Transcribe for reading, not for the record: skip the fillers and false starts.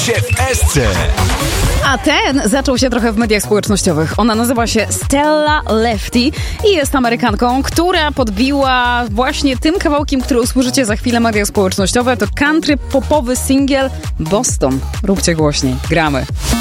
się w SC. A ten zaczął się trochę w mediach społecznościowych. Ona nazywa się Stella Lefty i jest Amerykanką, która podbiła właśnie tym kawałkiem, który usłyszycie za chwilę w mediach społecznościowych. To country popowy singiel Boston. Róbcie głośniej. Gramy.